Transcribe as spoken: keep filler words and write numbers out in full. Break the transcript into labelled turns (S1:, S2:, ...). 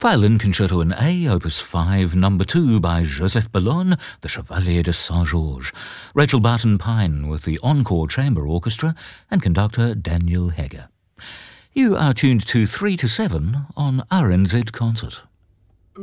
S1: Violin Concerto in A, Opus five, Number two by Joseph Bellone, the Chevalier de Saint-Georges. Rachel Barton-Pine with the Encore Chamber Orchestra and conductor Daniel Heger. You are tuned to three to seven on R N Z Concert.